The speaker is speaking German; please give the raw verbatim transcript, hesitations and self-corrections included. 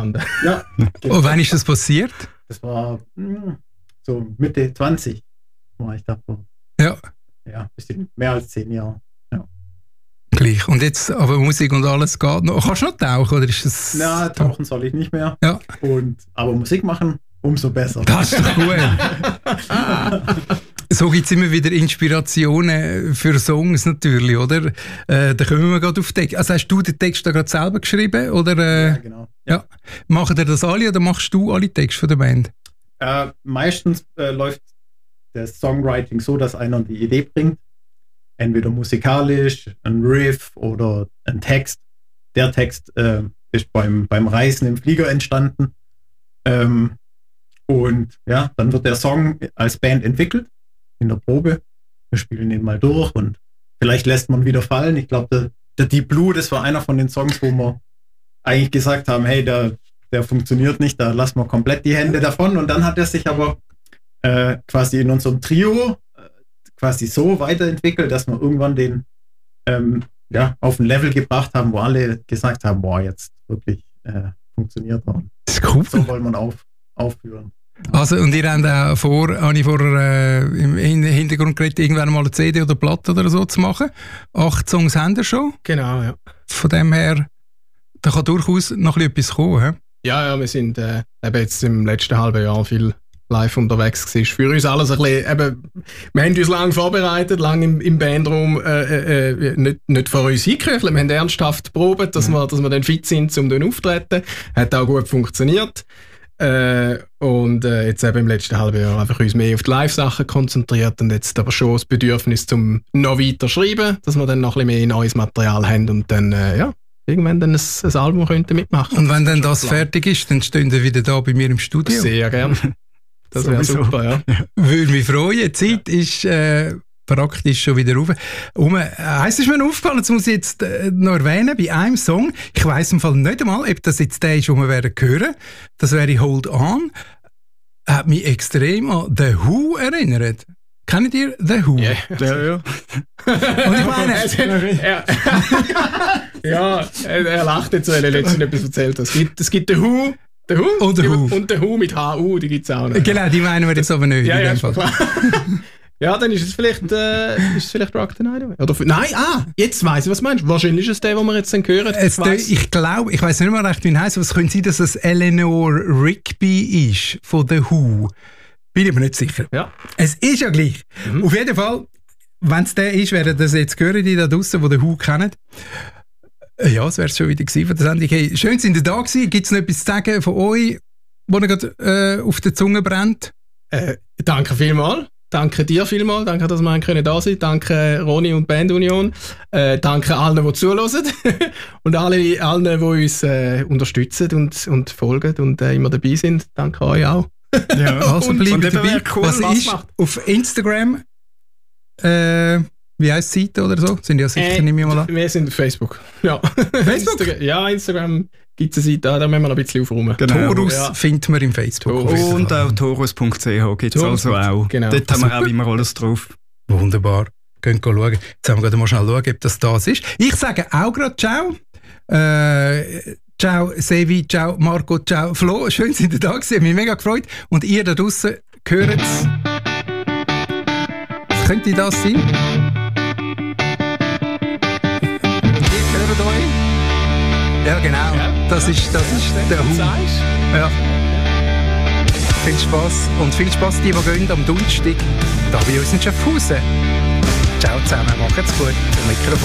entstanden. Ja. Genau. Und wann ist das passiert? Das war mh, so Mitte zwanzig, war ich da vor. Ja. Ja, ein bisschen mehr als zehn Jahre. Ja. Gleich. Und jetzt, aber Musik und alles geht noch. Kannst du noch tauchen, oder ist das... Na, tauchen soll ich nicht mehr. Ja. Und, aber Musik machen, umso besser. Das ist doch gut. So gibt es immer wieder Inspirationen für Songs natürlich, oder? Äh, da kommen wir gerade auf den Text. Also hast du den Text da gerade selber geschrieben? Oder, äh, Ja, genau. Ja. Ja. Machen ihr das alle oder machst du alle Texte von der Band? Äh, meistens äh, läuft das Songwriting so, dass einer die Idee bringt. Entweder musikalisch, ein Riff oder ein Text. Der Text äh, ist beim, beim Reisen im Flieger entstanden. Ähm, und ja, dann wird der Song als Band entwickelt in der Probe. Wir spielen ihn mal durch und vielleicht lässt man wieder fallen. Ich glaube, der, der Deep Blue, das war einer von den Songs, wo wir eigentlich gesagt haben, hey, der, der funktioniert nicht, da lassen wir komplett die Hände davon. Und dann hat er sich aber äh, quasi in unserem Trio äh, quasi so weiterentwickelt, dass wir irgendwann den ähm, ja, auf ein Level gebracht haben, wo alle gesagt haben, boah, jetzt wirklich äh, funktioniert er. Das ist cool. So wollen wir auf, aufführen. Also, und ihr habt auch vor, habe ich vorher äh, im Hintergrund geredet, irgendwann mal eine C D oder eine Platte oder so zu machen. Acht Songs haben ihr schon. Genau, ja. Von dem her, da kann durchaus noch etwas kommen. He? Ja, ja, wir sind äh, eben jetzt im letzten halben Jahr viel live unterwegs gewesen. Für uns alles ein bisschen, eben, wir haben uns lange vorbereitet, lange im, im Bandraum äh, äh, nicht, nicht vor uns hingeköchelt. Wir haben ernsthaft probiert, dass, mhm. wir, dass wir dann fit sind, um dann aufzutreten. Hat auch gut funktioniert. Äh, und äh, jetzt eben im letzten halben Jahr einfach uns mehr auf die Live-Sachen konzentriert und jetzt aber schon das Bedürfnis zum noch weiter schreiben, dass wir dann noch ein bisschen mehr neues Material haben und dann, äh, ja, irgendwann dann ein, ein Album könnten mitmachen. Und wenn dann das fertig ist, dann stehen wir wieder da bei mir im Studio. Sehr gerne. Das wäre super, ja. Würde mich freuen. Die Zeit ja. ist äh, praktisch schon wieder rauf. Um, äh, eins ist mir aufgefallen, das muss ich jetzt äh, noch erwähnen, bei einem Song, ich weiss im Fall nicht einmal, ob das jetzt der ist, den wir werden hören, das wäre «Hold On», hat mich extrem an «The Who» erinnert. Kennt ihr «The Who»? Yeah. Ja, ja. Und ich meine... er, ja, er, er lacht jetzt, weil er letztens etwas erzählt hat. Es gibt, es gibt «The Who», «The Who» und «The Who». Und «The Who» mit H U, die gibt es auch noch. Genau, die meinen wir jetzt aber nicht. Ja, in ja, dem Fall. Klar. Ja, dann ist es vielleicht, äh, ist es vielleicht Rock the Night Away. Oder, nein, ah, jetzt weiss ich, was du meinst. Wahrscheinlich ist es der, den wir jetzt dann hören. Es de, ich glaube, ich weiss nicht mehr recht, wie er heisst, aber es könnte sein, dass es Eleanor Rigby ist, von The Who. Bin ich mir nicht sicher. Ja. Es ist ja gleich. Mhm. Auf jeden Fall, wenn es der ist, werden das jetzt hören, die da draussen, die The Who kennen. Ja, es wäre schon wieder gewesen von der Sendung. Hey, schön, sind ihr da gewesen. Gibt es noch etwas zu sagen von euch, wo ihr gerade äh, auf der Zunge brennt? Äh, danke vielmals. Danke dir vielmals, danke, dass wir können da sind. Danke Roni und Bandunion. Äh, danke allen, die zuhören und alle, allen, die uns äh, unterstützen und, und folgen und äh, immer dabei sind. Danke euch auch. Ja, also bleibt dabei. Cool, was was ist macht. Auf Instagram, äh, wie heisst die Seite oder so? Sind ja sicher äh, nicht mehr mal an. Wir sind auf Facebook. Ja. Facebook? Insta- ja, Instagram gibt es eine Seite, da müssen wir noch ein bisschen aufräumen. Genau. Torus ja. findet man im Facebook. Torus. Und auch torus punkt c h gibt es also auch. Genau. Dort haben wir auch immer alles drauf. Wunderbar. Gehen schauen. Jetzt haben wir gerade mal schnell schauen, ob das das ist. Ich sage auch gerade Ciao. Äh, ciao Sevi, ciao Marco, ciao Flo. Schön, dass ihr da gewesen. Ich habe mich mega gefreut. Und ihr da draussen hört es. Was könnte das sein? Ihr hört euch? Ja, genau. Ja. Das ist, das ist der Hund. Ja. Viel Spass. Und viel Spass, die, die gehen am Donnerstag da bei uns in Schaffhausen. Ciao zusammen, macht's gut. Zum Mikrofon.